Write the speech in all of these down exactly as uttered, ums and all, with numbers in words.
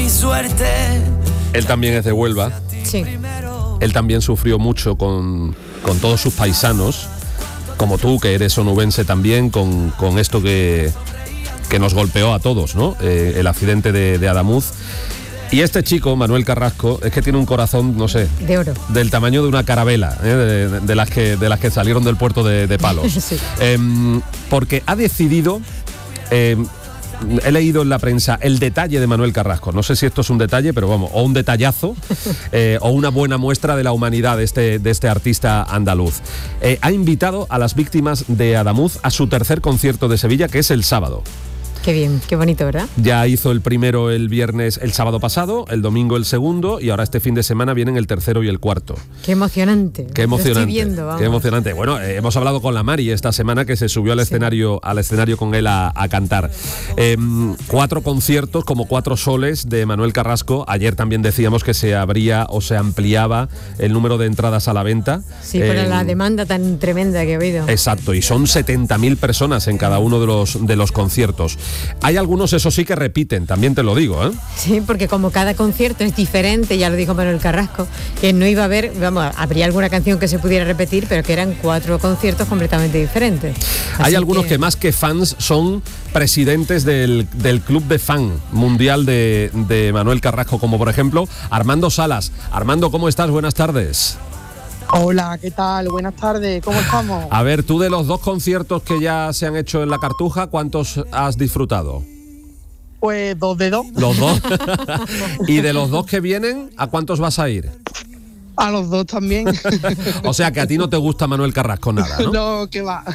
mi suerte. Él también es de Huelva. Sí. Él también sufrió mucho con, con todos sus paisanos, como tú, que eres onubense también, con, con esto que, que nos golpeó a todos, ¿no? Eh, el accidente de, de Adamuz. Y este chico, Manuel Carrasco, es que tiene un corazón, no sé, de oro, del tamaño de una carabela, ¿eh? de, de, de las que de las que salieron del puerto de, de Palos. Sí. Eh, porque ha decidido. Eh, He leído en la prensa el detalle de Manuel Carrasco. No sé si esto es un detalle, pero vamos, o un detallazo, eh, o una buena muestra de la humanidad de este, de este artista andaluz. Eh, ha invitado a las víctimas de Adamuz a su tercer concierto de Sevilla, que es el sábado. Qué bien, qué bonito, ¿verdad? Ya hizo el primero el viernes, el sábado pasado, el domingo el segundo, y ahora este fin de semana vienen el tercero y el cuarto. Qué emocionante. Qué emocionante. Lo estoy viendo, vamos. Qué emocionante. Bueno, eh, hemos hablado con la Mari esta semana, que se subió al escenario, sí. al escenario con él a, a cantar. Eh, cuatro conciertos, como cuatro soles de Manuel Carrasco. Ayer también decíamos que se abría o se ampliaba el número de entradas a la venta. Sí, eh, por la demanda tan tremenda que he oído. Exacto, y son setenta mil personas en cada uno de los, de los conciertos. Hay algunos, eso sí, que repiten, también te lo digo, ¿eh? Sí, porque como cada concierto es diferente, ya lo dijo Manuel Carrasco, que no iba a haber, vamos, habría alguna canción que se pudiera repetir, pero que eran cuatro conciertos completamente diferentes. Así Hay algunos que... que más que fans son presidentes del, del club de fan mundial de, de Manuel Carrasco, como por ejemplo Armando Salas. Armando, ¿cómo estás? Buenas tardes. Hola, ¿qué tal? Buenas tardes, ¿cómo estamos? A ver, tú de los dos conciertos que ya se han hecho en la Cartuja, ¿cuántos has disfrutado? Pues dos de dos. ¿Los dos? ¿Y de los dos que vienen, a cuántos vas a ir? A los dos también. O sea, que a ti no te gusta Manuel Carrasco nada, ¿no? No, que va.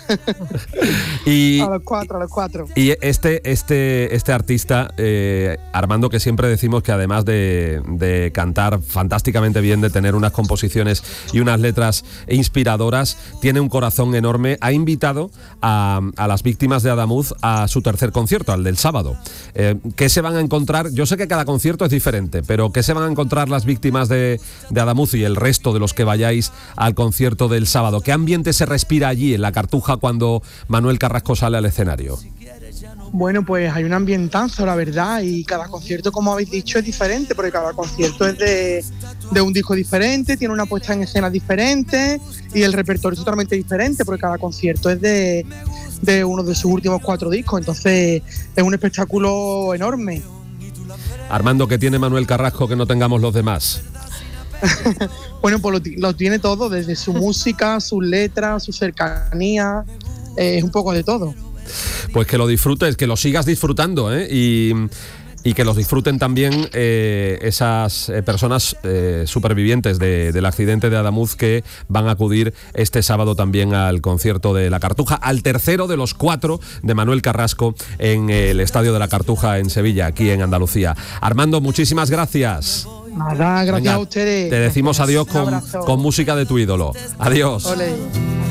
Y, a los cuatro, a los cuatro. Y este, este, este artista, eh, Armando, que siempre decimos que además de, de cantar fantásticamente bien, de tener unas composiciones y unas letras inspiradoras, tiene un corazón enorme. Ha invitado a, a las víctimas de Adamuz a su tercer concierto, al del sábado. Eh, ¿Qué se van a encontrar? Yo sé que cada concierto es diferente, pero ¿qué se van a encontrar las víctimas de, de Adamuz y el resto de los que vayáis al concierto del sábado? ¿Qué ambiente se respira allí en la Cartuja cuando Manuel Carrasco sale al escenario? Bueno, pues hay un ambientazo, la verdad, y cada concierto, como habéis dicho, es diferente, porque cada concierto es de, de un disco diferente, tiene una puesta en escena diferente y el repertorio es totalmente diferente, porque cada concierto es de, de uno de sus últimos cuatro discos, entonces es un espectáculo enorme. Armando, ¿qué tiene Manuel Carrasco que no tengamos los demás? Bueno, pues lo, lo tiene todo, desde su música, sus letras, su cercanía, eh, es un poco de todo. Pues que lo disfrutes, que lo sigas disfrutando, ¿eh? Y, y que los disfruten también eh, esas eh, personas eh, supervivientes de, del accidente de Adamuz, que van a acudir este sábado también al concierto de la Cartuja, al tercero de los cuatro de Manuel Carrasco en el Estadio de la Cartuja en Sevilla, aquí en Andalucía. Armando, muchísimas gracias. Nada, gracias. Venga, a ustedes. Te decimos adiós con, con música de tu ídolo. Adiós. Olé.